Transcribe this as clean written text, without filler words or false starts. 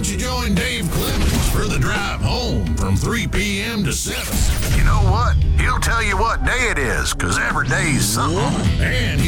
you join Dave Clemens for the drive home from 3 p.m. to 7? You know what? He'll tell you what day it is, 'cause every day's something. And